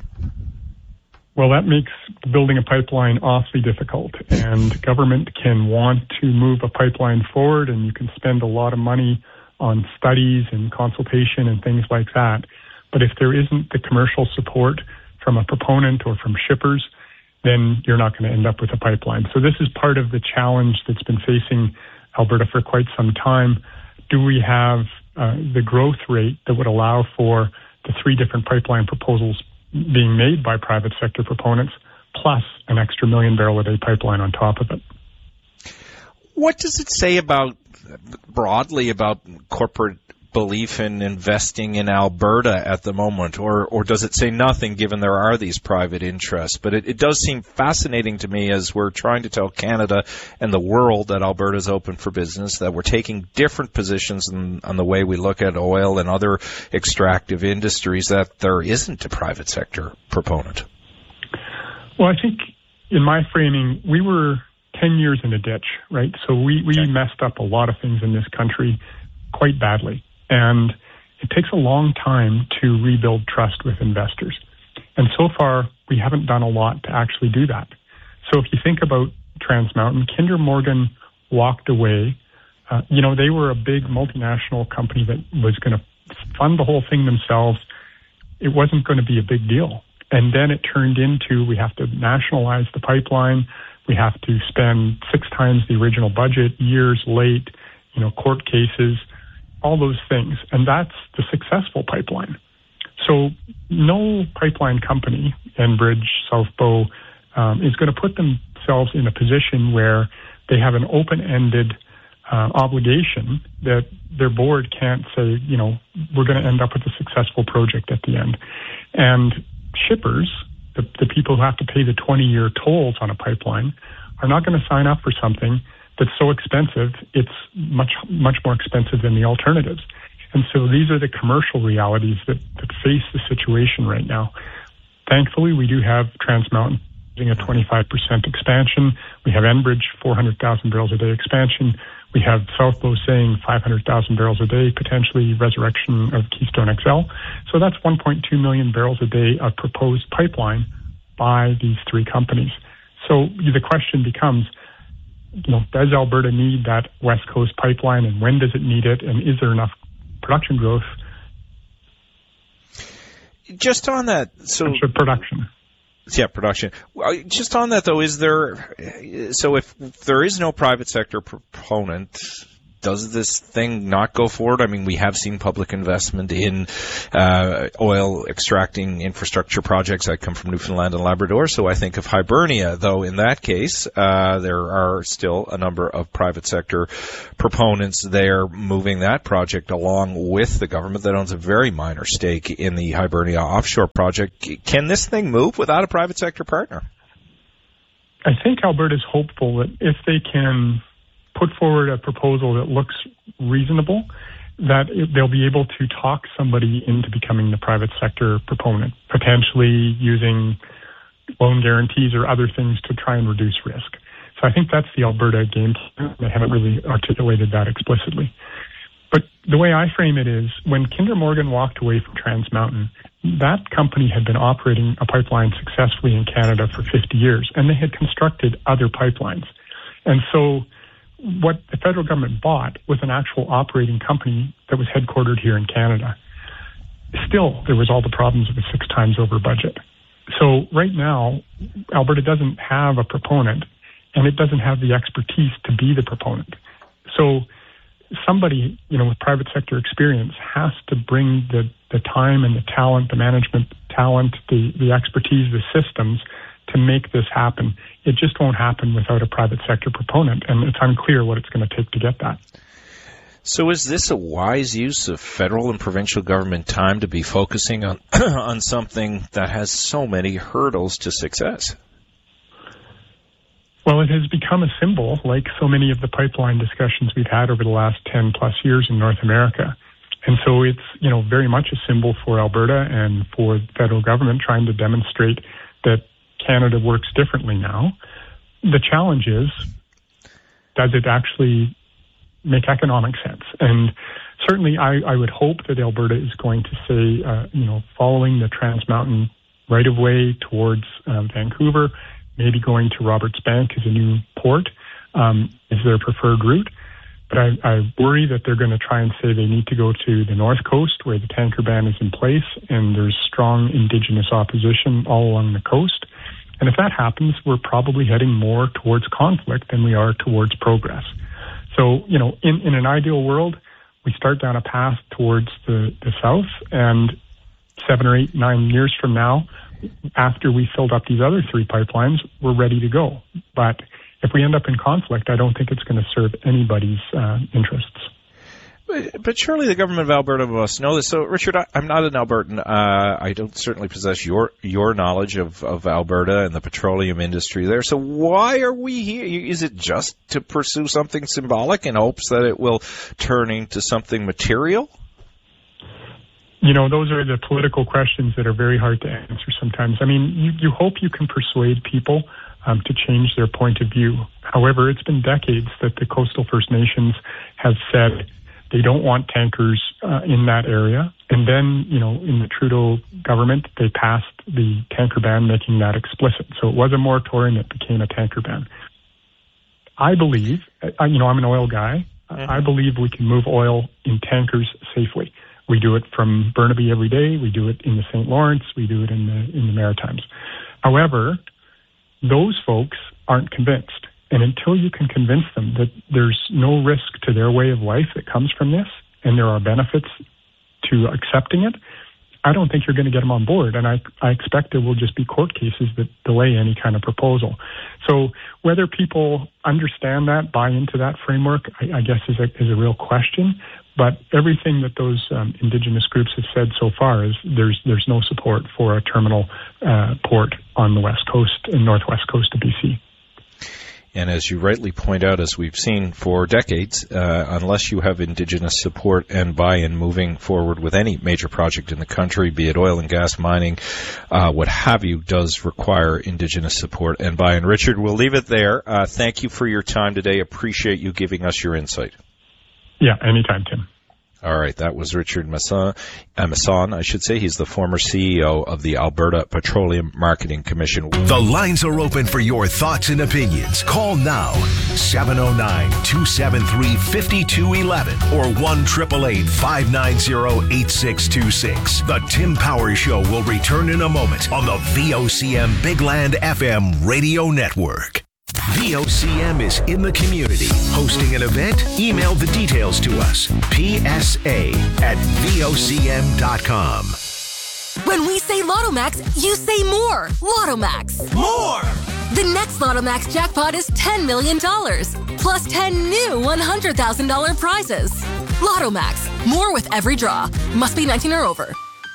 Well, that makes building a pipeline awfully difficult, and government can want to move a pipeline forward, and you can spend a lot of money on studies and consultation and things like that. But if there isn't the commercial support from a proponent or from shippers, then you're not going to end up with a pipeline. So this is part of the challenge that's been facing Alberta for quite some time. Do we have the growth rate that would allow for the 3 different pipeline proposals being made by private sector proponents, plus an extra 1 million barrel a day pipeline on top of it? What does it say broadly about corporate belief in investing in Alberta at the moment, or does it say nothing given there are these private interests? But it does seem fascinating to me as we're trying to tell Canada and the world that Alberta is open for business, that we're taking different positions on the way we look at oil and other extractive industries, that there isn't a private sector proponent. Well, I think in my framing, we were 10 years in a ditch, right? So we messed up a lot of things in this country quite badly. And it takes a long time to rebuild trust with investors. And so far, we haven't done a lot to actually do that. So if you think about Trans Mountain, Kinder Morgan walked away. They were a big multinational company that was going to fund the whole thing themselves. It wasn't going to be a big deal. And then it turned into, we have to nationalize the pipeline. We have to spend 6 times the original budget, years late, court cases, all those things. And that's the successful pipeline. So no pipeline company, Enbridge, South Bow, is going to put themselves in a position where they have an open-ended obligation that their board can't say, we're going to end up with a successful project at the end. And shippers, the people who have to pay the 20-year tolls on a pipeline, are not going to sign up for something that's so expensive, it's much more expensive than the alternatives. And so these are the commercial realities that face the situation right now. Thankfully, we do have Trans Mountain a 25% expansion. We have Enbridge, 400,000 barrels a day expansion. We have South Bow saying 500,000 barrels a day, potentially resurrection of Keystone XL. So that's 1.2 million barrels a day of proposed pipeline by these three companies. So the question becomes, does Alberta need that West Coast pipeline, and when does it need it, and is there enough production growth? Just on that, production. Yeah, production. Just on that, though, if there is no private sector proponent, does this thing not go forward? I mean, we have seen public investment in oil extracting infrastructure projects that come from Newfoundland and Labrador. So I think of Hibernia, though in that case, there are still a number of private sector proponents there moving that project along with the government that owns a very minor stake in the Hibernia offshore project. Can this thing move without a private sector partner? I think Alberta's hopeful that if they can put forward a proposal that looks reasonable, that they'll be able to talk somebody into becoming the private sector proponent, potentially using loan guarantees or other things to try and reduce risk. So I think that's the Alberta game plan. They haven't really articulated that explicitly. But the way I frame it is, when Kinder Morgan walked away from Trans Mountain, that company had been operating a pipeline successfully in Canada for 50 years, and they had constructed other pipelines. And so what the federal government bought was an actual operating company that was headquartered here in Canada. Still, there was all the problems of a 6 times over budget. So right now, Alberta doesn't have a proponent, and it doesn't have the expertise to be the proponent. So somebody, with private sector experience has to bring the time and the talent, the management talent, the expertise, the systems to make this happen. It just won't happen without a private sector proponent, and it's unclear what it's going to take to get that. So is this a wise use of federal and provincial government time to be focusing on on something that has so many hurdles to success? Well, it has become a symbol, like so many of the pipeline discussions we've had over the last 10 plus years in North America. And so it's, very much a symbol for Alberta and for the federal government trying to demonstrate that Canada works differently now. The challenge is, does it actually make economic sense? And certainly I would hope that Alberta is going to say, following the Trans Mountain right-of-way towards Vancouver, maybe going to Roberts Bank as a new port is their preferred route. But I worry that they're going to try and say they need to go to the North Coast where the tanker ban is in place and there's strong Indigenous opposition all along the coast. And if that happens, we're probably heading more towards conflict than we are towards progress. So, in an ideal world, we start down a path towards the south, and 7 or 8, 9 years from now, after we filled up these other 3 pipelines, we're ready to go. But if we end up in conflict, I don't think it's going to serve anybody's interests. But surely the government of Alberta must know this. So, Richard, I'm not an Albertan. I don't certainly possess your knowledge of Alberta and the petroleum industry there. So why are we here? Is it just to pursue something symbolic in hopes that it will turn into something material? Those are the political questions that are very hard to answer sometimes. I mean, you hope you can persuade people to change their point of view. However, it's been decades that the coastal First Nations have said they don't want tankers in that area. And then, in the Trudeau government, they passed the tanker ban, making that explicit. So it was a moratorium, it became a tanker ban. I believe, I'm an oil guy, I believe we can move oil in tankers safely. We do it from Burnaby every day. We do it in the St. Lawrence. We do it in the Maritimes. However, those folks aren't convinced. And until you can convince them that there's no risk to their way of life that comes from this, and there are benefits to accepting it, I don't think you're going to get them on board. And I expect there will just be court cases that delay any kind of proposal. So whether people understand that, buy into that framework, I guess is a real question. But everything that those Indigenous groups have said so far is there's no support for a terminal port on the west coast and northwest coast of BC. And as you rightly point out, as we've seen for decades, unless you have Indigenous support and buy-in moving forward with any major project in the country, be it oil and gas, mining, what have you, does require Indigenous support and buy-in. Richard, we'll leave it there. Thank you for your time today. Appreciate you giving us your insight. Yeah, anytime, Tim. All right, that was Richard Masson, I should say. He's the former CEO of the Alberta Petroleum Marketing Commission. The lines are open for your thoughts and opinions. Call now, 709-273-5211 or 1-888-590-8626. The Tim Powers Show will return in a moment on the VOCM Big Land FM radio network. VOCM is in the community. Hosting an event? Email the details to us. PSA@VOCM.com. When we say Lottomax, you say more. Lottomax. More! The next Lottomax jackpot is $10 million, plus 10 new $100,000 prizes. Lottomax. More with every draw. Must be 19 or over.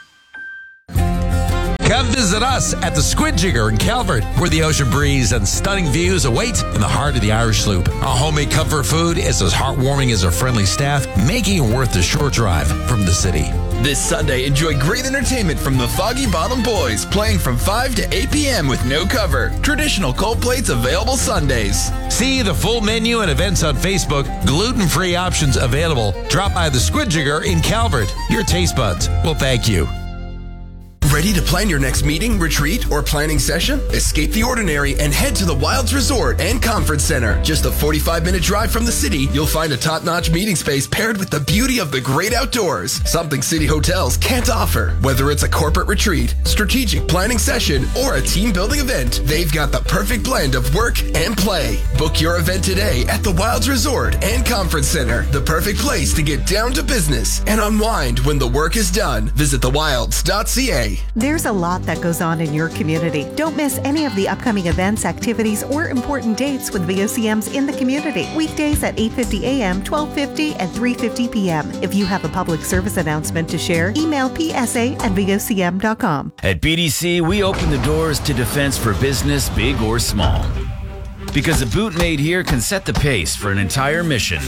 Come visit us at the Squid Jigger in Calvert, where the ocean breeze and stunning views await in the heart of the Irish Loop. Our homemade comfort food is as heartwarming as our friendly staff, making it worth the short drive from the city. This Sunday, enjoy great entertainment from the Foggy Bottom Boys, playing from 5 to 8 p.m. with no cover. Traditional cold plates available Sundays. See the full menu and events on Facebook. Gluten-free options available. Drop by the Squid Jigger in Calvert. Your taste buds will thank you. Ready to plan your next meeting, retreat, or planning session? Escape the ordinary and head to the Wilds Resort and Conference Center. Just a 45-minute drive from the city, you'll find a top-notch meeting space paired with the beauty of the great outdoors, something city hotels can't offer. Whether it's a corporate retreat, strategic planning session, or a team-building event, they've got the perfect blend of work and play. Book your event today at the Wilds Resort and Conference Center, the perfect place to get down to business and unwind when the work is done. Visit thewilds.ca. There's a lot that goes on in your community. Don't miss any of the upcoming events, activities, or important dates with VOCM's In the Community. Weekdays at 8:50 a.m., 12:50, and 3:50 p.m. If you have a public service announcement to share, email psa@vocm.com. At BDC, we open the doors to defense for business, big or small. Because a boot made here can set the pace for an entire mission.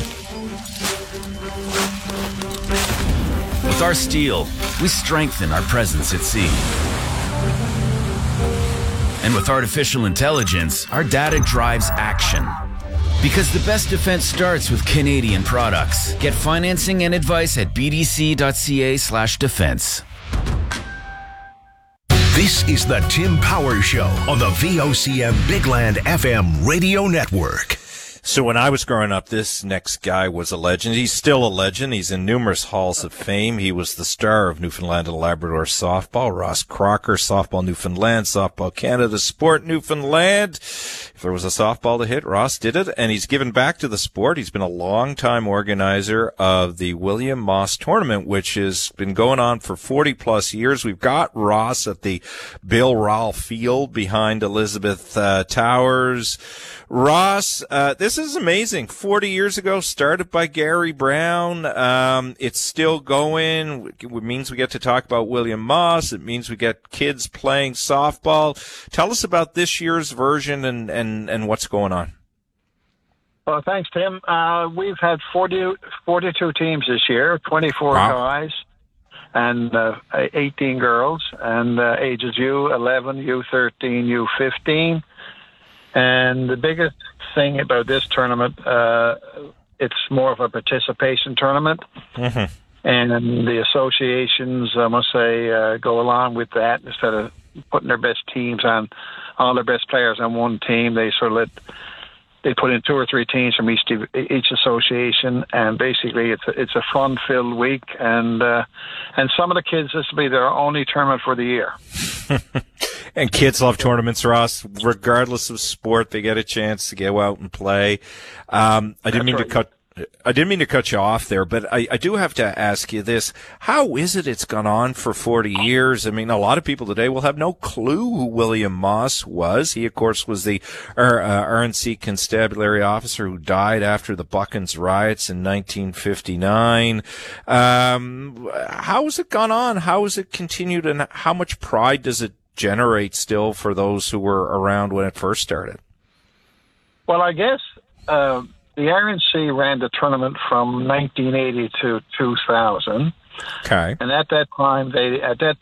With our steel, we strengthen our presence at sea. And with artificial intelligence, our data drives action. Because the best defense starts with Canadian products. Get financing and advice at bdc.ca/defense. This is the Tim Powers Show on the VOCM Big Land FM radio network. So when I was growing up, this next guy was a legend. He's still a legend. He's in numerous halls of fame. He was the star of Newfoundland and Labrador softball. Ross Crocker, Softball Newfoundland, Softball Canada, Sport Newfoundland. If there was a softball to hit, Ross did it, and he's given back to the sport. He's been a long-time organizer of the William Moss Tournament, which has been going on for 40-plus years. We've got Ross at the Bill Rowell Field behind Elizabeth Towers. Ross, this is amazing. 40 years ago, started by Gary Brown. It's still going. It means we get to talk about William Moss. It means we get kids playing softball. Tell us about this year's version and what's going on. Well, thanks, Tim. We've had 42 teams this year, 24 guys and 18 girls, and ages U11, U13, U15. And the biggest thing about this tournament, it's more of a participation tournament. Mm-hmm. And the associations, I must say, go along with that. Instead of putting their best teams on, all their best players on one team, they sort of they put in 2 or 3 teams from each association, and basically it's a fun-filled week. And some of the kids, this will be their only tournament for the year. And kids love tournaments, Ross. Regardless of sport, they get a chance to go out and play. I didn't mean to cut you off there, but I do have to ask you this. How is it it's gone on for 40 years? I mean, a lot of people today will have no clue who William Moss was. He, of course, was the RNC constabulary officer who died after the Buckens riots in 1959. How has it gone on? How has it continued? And how much pride does it generate still for those who were around when it first started? Well, I guess the RNC ran the tournament from 1980 to 2000. Okay. And at that time, they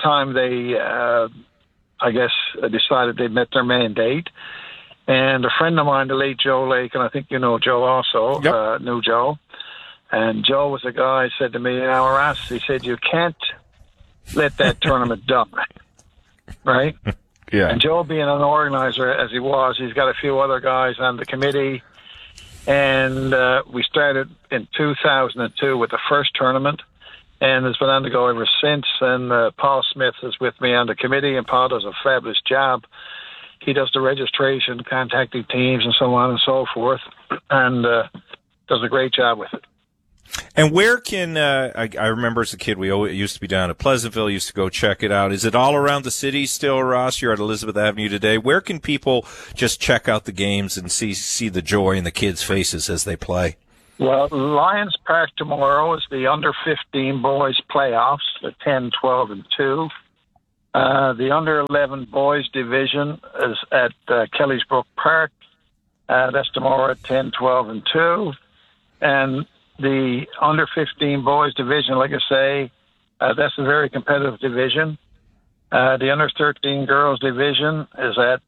I guess, decided they'd met their mandate. And a friend of mine, the late Joe Lake, and I think you know Joe also, knew Joe. And Joe was a guy, said to me, he said, you can't let that tournament die, right? Yeah. And Joe, being an organizer as he was, he's got a few other guys on the committee. And we started in 2002 with the first tournament. And it's been on to go ever since. And Paul Smith is with me on the committee, and Paul does a fabulous job. He does the registration, contacting teams, and so on and so forth, and does a great job with it. And where can I remember as a kid, we used to be down at Pleasantville, used to go check it out. Is it all around the city still, Ross? You're at Elizabeth Avenue today. Where can people just check out the games and see the joy in the kids' faces as they play? Well, Lions Park tomorrow is the under-15 boys playoffs, the 10, 12, and 2. The under-11 boys division is at Kellys Brook Park. That's tomorrow at 10, 12, and 2. And the under-15 boys division, like I say, that's a very competitive division. The under-13 girls division is at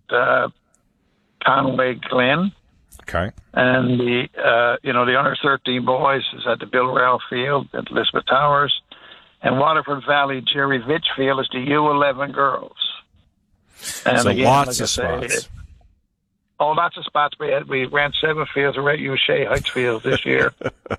Conway Glen. Okay. And the under-13 boys is at the Bill Ralph Field at Elizabeth Towers. And Waterford Valley Jerry Vitch Field is the U11 girls. And so again, lots like of spots. Lots of spots. We ran 7 fields. We're at Shea Heights Field this year.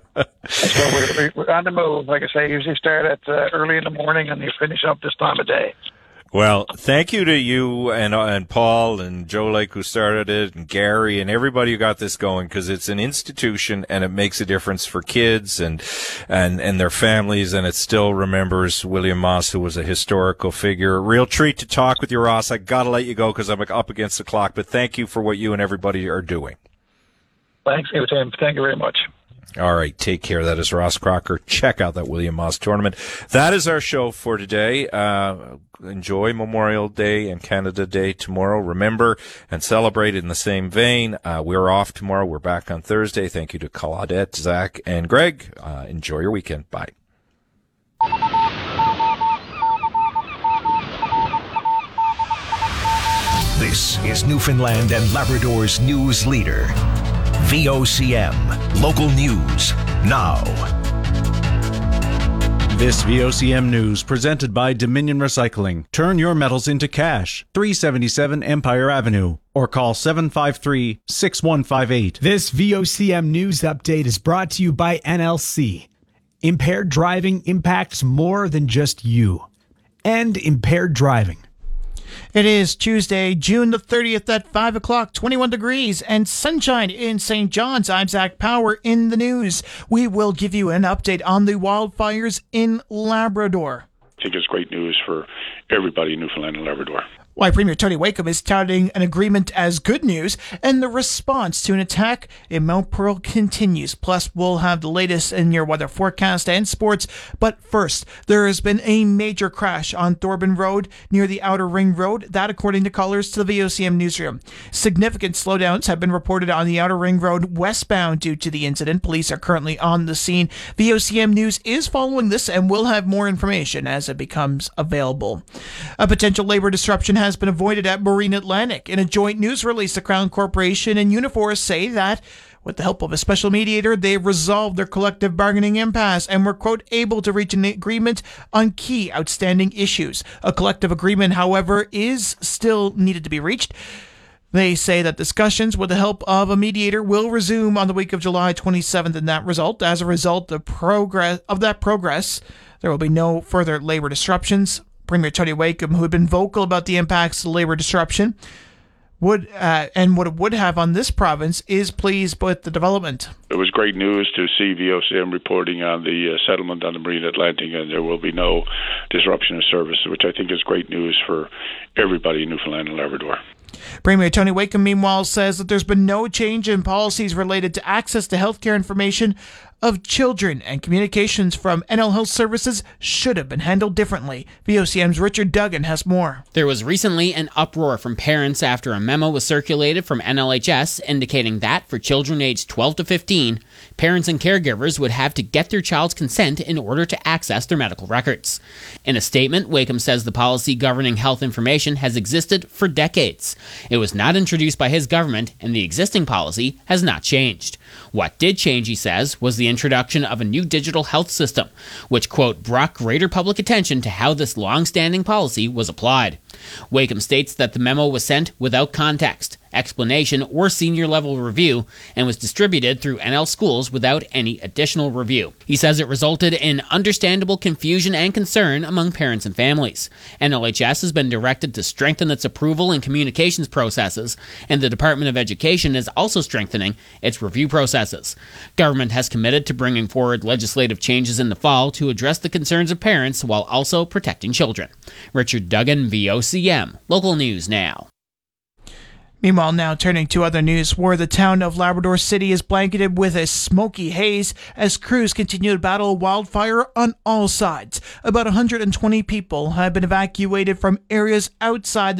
So we're on the move. Like I say, usually start at early in the morning and you finish up this time of day. Well, thank you to you and Paul and Joe Lake who started it, and Gary and everybody who got this going, because it's an institution and it makes a difference for kids and their families, and it still remembers William Moss, who was a historical figure. Real treat to talk with you, Ross. I got to let you go because I'm up against the clock, but thank you for what you and everybody are doing. Thanks, Tim. Thank you very much. All right, take care. That is Ross Crocker. Check out that William Moss tournament. That is our show for today. Enjoy Memorial Day and Canada Day tomorrow. Remember and celebrate in the same vein. We're off tomorrow. We're back on Thursday. Thank you to Claudette, Zach, and Greg. Enjoy your weekend. Bye. This is Newfoundland and Labrador's news leader. VOCM, local news, now. This VOCM news presented by Dominion Recycling. Turn your metals into cash. 377 Empire Avenue. Or call 753-6158. This VOCM news update is brought to you by NLC. Impaired driving impacts more than just you. End impaired driving. It is Tuesday, June the 30th at 5 o'clock, 21 degrees and sunshine in St. John's. I'm Zach Power in the news. We will give you an update on the wildfires in Labrador. I think it's great news for everybody in Newfoundland and Labrador. Why Premier Tony Wakeham is touting an agreement as good news, and the response to an attack in Mount Pearl continues. Plus, we'll have the latest in your weather forecast and sports. But first, there has been a major crash on Thorburn Road near the Outer Ring Road. That, according to callers to the VOCM newsroom. Significant slowdowns have been reported on the Outer Ring Road westbound due to the incident. Police are currently on the scene. VOCM News is following this, and we'll have more information as it becomes available. A potential labor disruption has been avoided at Marine Atlantic. In a joint news release, the Crown Corporation and Unifor say that with the help of a special mediator, they resolved their collective bargaining impasse and were, quote, able to reach an agreement on key outstanding issues. A collective agreement, however, is still needed to be reached. They say that discussions with the help of a mediator will resume on the week of July 27th, and as a result of that progress, there will be no further labor disruptions. Premier Tony Wakeham, who had been vocal about the impacts of labor disruption, what it would have on this province, is pleased with the development. It was great news to see VOCM reporting on the settlement on the Marine Atlantic, and there will be no disruption of service, which I think is great news for everybody in Newfoundland and Labrador. Premier Tony Wakeham, meanwhile, says that there's been no change in policies related to access to healthcare information of children, and communications from NL Health Services should have been handled differently. VOCM's Richard Duggan has more. There was recently an uproar from parents after a memo was circulated from NLHS indicating that for children aged 12 to 15, parents and caregivers would have to get their child's consent in order to access their medical records. In a statement, Wakeham says the policy governing health information has existed for decades. It was not introduced by his government, and the existing policy has not changed. What did change, he says, was the introduction of a new digital health system, which, quote, brought greater public attention to how this long-standing policy was applied. Wakeham states that the memo was sent without context, explanation, or senior-level review, and was distributed through NL schools without any additional review. He says it resulted in understandable confusion and concern among parents and families. NLHS has been directed to strengthen its approval and communications processes, and the Department of Education is also strengthening its review processes. Government has committed to bringing forward legislative changes in the fall to address the concerns of parents while also protecting children. Richard Duggan, VOCM. Local News Now. Meanwhile, now turning to other news, where the town of Labrador City is blanketed with a smoky haze as crews continue to battle wildfire on all sides. About 120 people have been evacuated from areas outside the